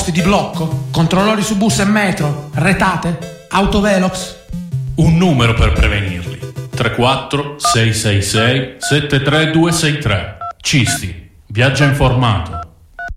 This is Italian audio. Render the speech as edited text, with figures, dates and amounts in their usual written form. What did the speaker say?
posti di blocco, controllori su bus e metro, retate, autovelox. Un numero per prevenirli: 34 666 73263. Cisti, viaggia informato.